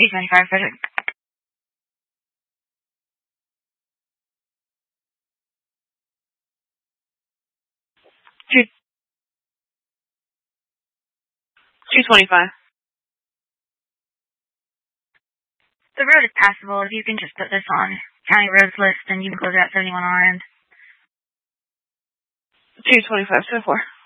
225 Frederick. 225. The road is passable. If you can just put this on county roads list, and you can close it at 71 on our end. 225, 24.